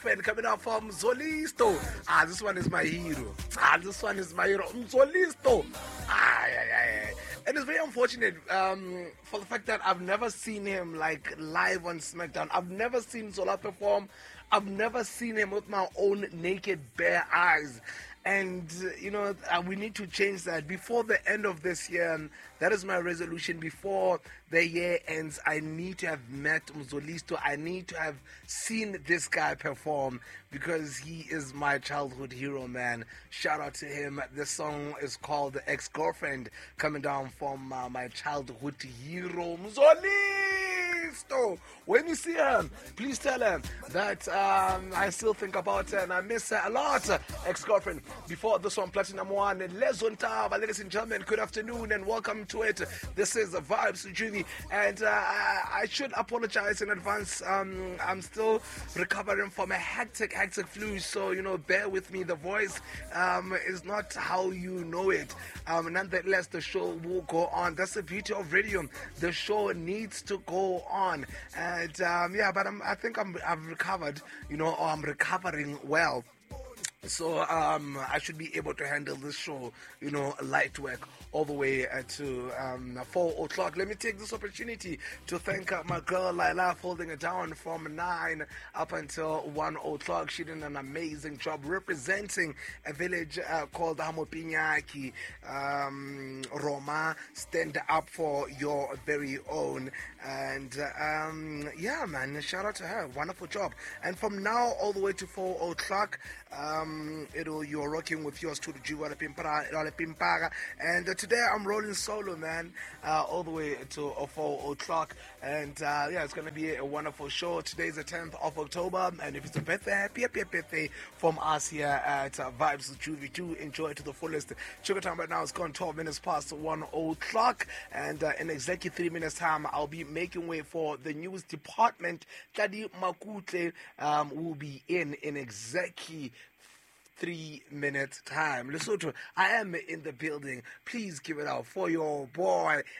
And coming out from Zolisto. This one is my hero. This one is my hero. Zolisto. And it's very unfortunate for the fact that I've never seen him like live on SmackDown. I've never seen Zola perform. I've never seen him with my own naked bare eyes. And, we need to change that before the end of this year. And that is my resolution. Before the year ends, I need to have met Mzolisto. I need to have seen this guy perform because he is my childhood hero, man. Shout out to him. This song is called Ex-Girlfriend, coming down from my childhood hero, Mzolisto. When you see him, please tell him that I still think about her and I miss her a lot. Ex-Girlfriend. Before this one, Platinum One, Lezontava, ladies and gentlemen, good afternoon and welcome to it. This is Vibes Juvie, and I should apologize in advance. I'm still recovering from a hectic flu, so bear with me. The voice is not how you know it. Nonetheless, the show will go on. That's the beauty of radio. The show needs to go on, and but I think I've recovered, or I'm recovering well. So I should be able to handle this show, light work all the way to 4 o'clock. Let me take this opportunity to thank my girl Laila for holding it down from 9 up until 1 o'clock. She did an amazing job representing a village called Hamopinyaki. Roma, stand up for your very own. And man, shout out to her. Wonderful job. And from now all the way to 4 o'clock, you're rocking with yours to the Pimpaga. And today I'm rolling solo, man, all the way to 4 o'clock. And it's going to be a wonderful show. Today is the 10th of October. And if it's a birthday, happy birthday from us here at Vibes Juvie. Do enjoy it to the fullest. Sugar time right now is gone 12 minutes past 1 o'clock. And in exactly 3 minutes time, I'll be making way for the news department. Tadi Makutle will be in exactly 3 minutes time. Lesotho, I am in the building. Please give it out for your boy